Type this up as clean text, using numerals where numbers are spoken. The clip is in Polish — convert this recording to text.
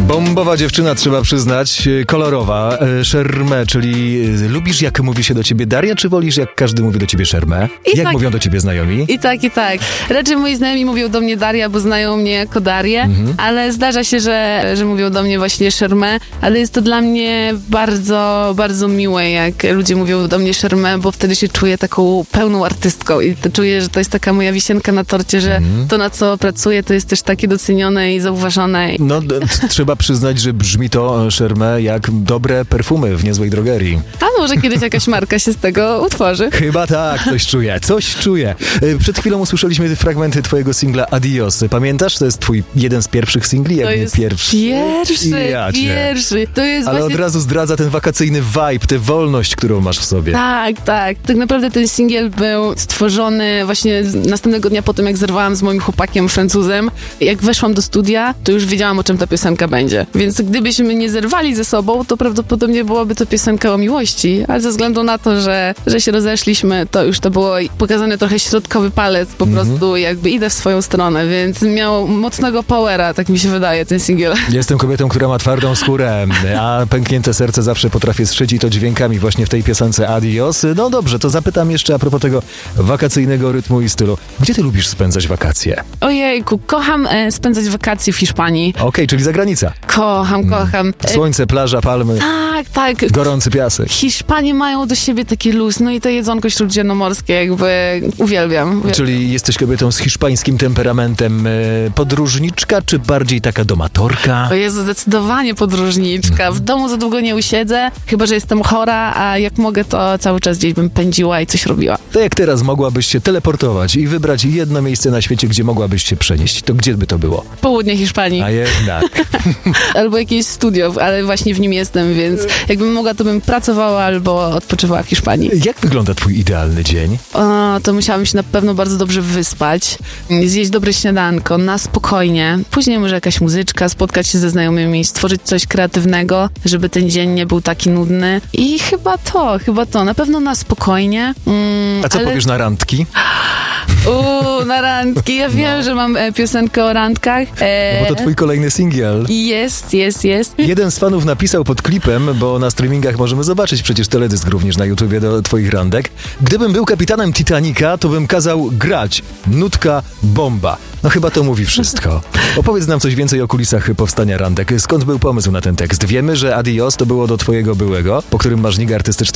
Bombowa dziewczyna, trzeba przyznać, kolorowa, Shermé, czyli lubisz jak mówi się do ciebie Daria, czy wolisz jak każdy mówi do ciebie Shermé? Jak mówią do ciebie znajomi? I tak. Raczej moi znajomi mówią do mnie Daria, bo znają mnie jako Darię, ale zdarza się, że mówią do mnie właśnie Shermé, ale jest to dla mnie bardzo, bardzo miłe, jak ludzie mówią do mnie Shermé, bo wtedy się czuję taką pełną artystką i czuję, że to jest taka moja wisienka na torcie, że to, na co pracuję, to jest też takie docenione i zauważone. No, trzeba przyznać, że brzmi to, Shermé, jak dobre perfumy w niezłej drogerii. A może kiedyś jakaś marka się z tego utworzy? Chyba tak, coś czuję. Przed chwilą usłyszeliśmy fragmenty twojego singla Adios. Pamiętasz? To jest twój jeden z pierwszych singli? To jest pierwszy. To jest Ale właśnie... od razu zdradza ten wakacyjny vibe, tę wolność, którą masz w sobie. Tak. Tak naprawdę ten singiel był stworzony właśnie następnego dnia po tym, jak zerwałam z moim chłopakiem Francuzem. Jak weszłam do studia, to już wiedziałam, o czym ta piosenka będzie. Więc gdybyśmy nie zerwali ze sobą, to prawdopodobnie byłaby to piosenka o miłości, ale ze względu na to, że się rozeszliśmy, to już to było pokazany trochę środkowy palec, po prostu jakby idę w swoją stronę, więc miał mocnego powera, tak mi się wydaje, ten singiel. Jestem kobietą, która ma twardą skórę, a pęknięte serce zawsze potrafię strzec i to dźwiękami właśnie w tej piosence Adios. No dobrze, to zapytam jeszcze a propos tego wakacyjnego rytmu i stylu. Gdzie ty lubisz spędzać wakacje? Ojejku, kocham spędzać wakacje w Hiszpanii. Okej, czyli zagranica. Kocham. Słońce, plaża, palmy. Tak. Gorący piasek. Hiszpanie mają do siebie taki luz, no i to jedzonko śródziemnomorskie jakby uwielbiam. Czyli jesteś kobietą z hiszpańskim temperamentem, podróżniczka, czy bardziej taka domatorka? To jest zdecydowanie podróżniczka. W domu za długo nie usiedzę, chyba że jestem chora, a jak mogę, to cały czas gdzieś bym pędziła i coś robiła. To jak teraz mogłabyś się teleportować i wybrać jedno miejsce na świecie, gdzie mogłabyś się przenieść, to gdzie by to było? Południe Hiszpanii. A jednak. Albo jakieś studio, ale właśnie w nim jestem, więc jakbym mogła, to bym pracowała albo odpoczywała w Hiszpanii. Jak wygląda twój idealny dzień? To musiałabym się na pewno bardzo dobrze wyspać, zjeść dobre śniadanko, na spokojnie. Później może jakaś muzyczka, spotkać się ze znajomymi, stworzyć coś kreatywnego, żeby ten dzień nie był taki nudny. I chyba to. Na pewno na spokojnie. A co powiesz na randki? Na randki. Ja wiem, że mam piosenkę o randkach. No bo to twój kolejny singiel. Jest. Jeden z fanów napisał pod klipem, bo na streamingach możemy zobaczyć przecież teledysk również na YouTubie do twoich randek. Gdybym był kapitanem Titanica, to bym kazał grać. Nutka bomba. No chyba to mówi wszystko. Opowiedz nam coś więcej o kulisach powstania randek. Skąd był pomysł na ten tekst? Wiemy, że Adios to było do twojego byłego, po którym masz nick artystyczny